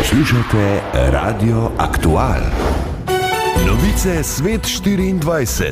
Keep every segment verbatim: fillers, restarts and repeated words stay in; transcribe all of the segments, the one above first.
Poslušate Radio Aktual. Novice Svet štiriindvajset.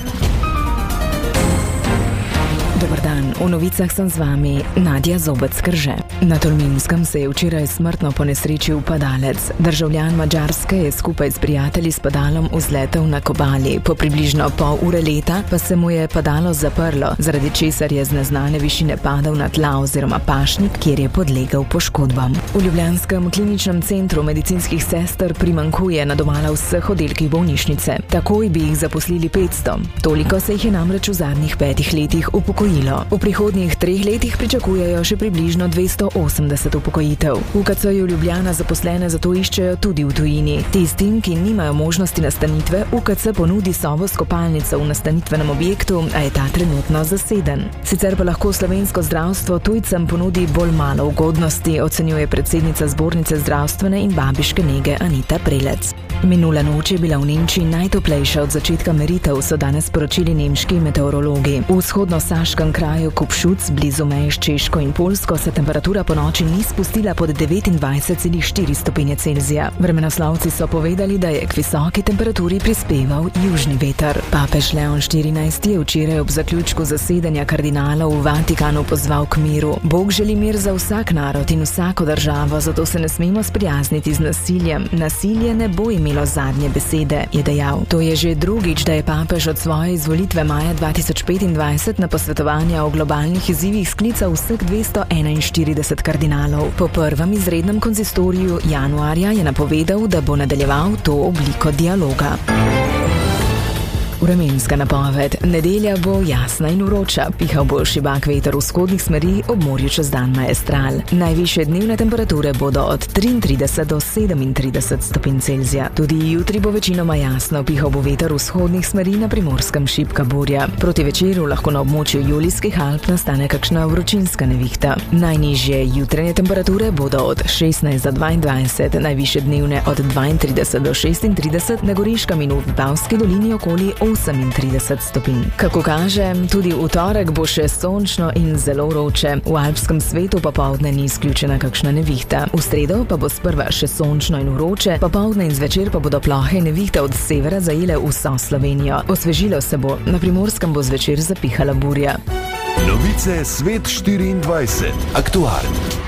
Dobar dan, v novicah sem z vami Nadja Zobec-Krže. Na Tolminskem se je včeraj smrtno ponesrečil padalec. Državljan Madžarske je skupaj s prijatelji s padalom vzletel na Kobali. Po približno pol ure leta pa se mu je padalo zaprlo, zaradi česar je z neznane višine padal na tla oziroma pašnik, kjer je podlegel poškodbam. V ljubljanskem kliničnem centru medicinskih sester primanjkuje na domala vseh oddelkih bolnišnice. Takoj bi jih zaposlili petsto. Toliko se jih je namreč v zadnjih petih letih upokojilo. V prihodnjih treh letih pričakujejo še približno dvesto osemdeset upokojitev. V U K C-ju Ljubljana zaposlene zato iščejo tudi v tujini. Tistim, ki nimajo možnosti nastanitve, U K C ponudi sobo s kopalnico v nastanitvenem objektu, a je ta trenutno zaseden. Sicer pa lahko slovensko zdravstvo tujcem ponudi bolj malo ugodnosti, ocenjuje predsednica Zbornice zdravstvene in babiške nege Anita Prelec. Minula noč je bila v Nemčiji najtoplejša od začetka meritev, so danes sporočili nemški meteorologi. V vzhodno-saškem kraju Kupšuc, blizu meje s Češko in Poljsko, se temperatura po noči ni spustila pod devetindvajset celih štiri stopinje Celzija. Vremenoslovci so povedali, da je k visoki temperaturi prispeval južni veter. Papež Leon štirinajsti je včeraj ob zaključku zasedanja kardinalov v Vatikanu pozval k miru. Bog želi mir za vsak narod in vsako državo, zato se ne smemo sprijazniti z nasiljem. Nasilje ne bo imelo zadnje besede, je dejal. To je že drugič, da je papež od svoje izvolitve maja dva tisoč petindvajset na posvetovanja o globalnih izzivih sklical vseh dvesto enainštirideset kardinalov. Po prvem izrednem konzistoriju januarja je napovedal, da bo nadaljeval to obliko dialoga. Vremenska napoved. Nedelja bo jasna in vroča, pihal bo šibak veter vzhodnih smeri, ob morju čez dan maestral. Najvišje dnevne temperature bodo od triintrideset do sedemintrideset stopinj Celzija. Tudi jutri bo večinoma jasno, pihal bo veter vzhodnih smeri, na Primorskem šibka burja. Proti večeru lahko na območju Julijskih Alp nastane kakšna vročinska nevihta. Najnižje jutranje temperature bodo od šestnajst do dvaindvajset, najvišje dnevne od dvaintrideset do šestintrideset, na Goriškem in v Vipavski dolini okoli osemintrideset stopinj. Kako kaže, tudi v torek bo še sončno in zelo vroče. V alpskem svetu popoldne ni izključena kakšna nevihta. V sredo pa bo sprva še sončno in vroče, popoldne in zvečer pa bodo plohe nevihte od severa zajele vso Slovenijo. Osvežilo se bo, na Primorskem bo zvečer zapihala burja. Novice Svet štiriindvajset. Aktualno.